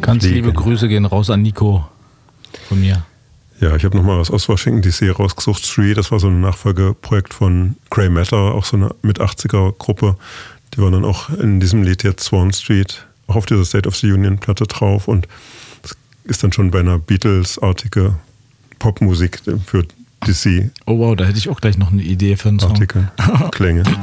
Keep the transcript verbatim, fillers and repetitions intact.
Ganz Pflegen. liebe Grüße gehen raus an Nico von mir. Ja, ich habe nochmal was aus Washington D C rausgesucht. Three, das war so ein Nachfolgeprojekt von Grey Matter, auch so eine Mit-achtziger-Gruppe. Die waren dann auch in diesem Lied jetzt Swan Street, auch auf dieser State of the Union-Platte drauf. Und das ist dann schon bei einer Beatles-artige Popmusik für D C. Oh wow, da hätte ich auch gleich noch eine Idee für einen Song. Artikel, Klänge.